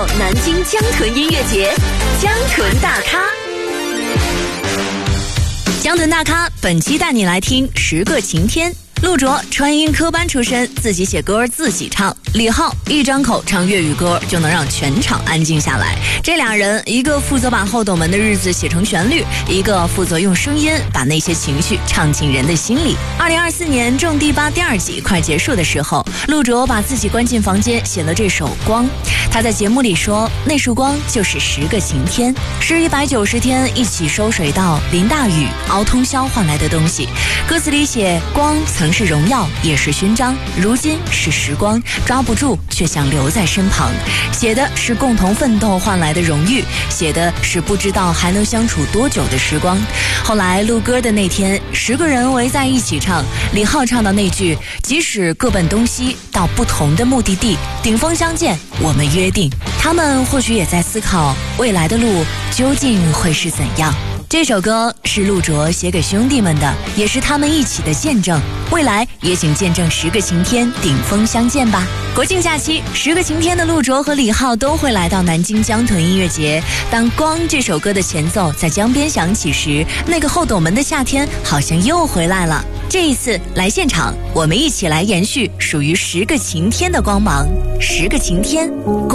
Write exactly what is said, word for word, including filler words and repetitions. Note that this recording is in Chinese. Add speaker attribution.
Speaker 1: 六南京江豚音乐节，江豚大咖。江豚大咖本期带你来听十个晴天。陆卓传音科班出身，自己写歌自己唱。李浩一张口唱粤语歌就能让全场安静下来。这俩人，一个负责把后斗门的日子写成旋律，一个负责用声音把那些情绪唱进人的心里。二零二四年种地吧第二季快结束的时候，陆卓把自己关进房间写了这首《光》。他在节目里说，那束光就是十个晴天，是一百九十天一起收水稻、淋大雨、熬通宵换来的东西。歌词里写，光曾是荣耀，也是勋章，如今是时光，抓不住却想留在身旁。写的是共同奋斗换来的荣誉，写的是不知道还能相处多久的时光。后来录歌的那天，十个人围在一起唱，李浩唱到那句，即使各奔东西，到不同的目的地，顶峰相见，我们约定。他们或许也在思考，未来的路究竟会是怎样。这首歌是陆卓写给兄弟们的，也是他们一起的见证。未来也请见证十个晴天顶峰相见吧。国庆假期，十个晴天的陆卓和李浩都会来到南京江豚音乐节。当《光》这首歌的前奏在江边响起时，那个后斗门的夏天好像又回来了。这一次来现场，我们一起来延续属于十个晴天的光芒。十个晴天。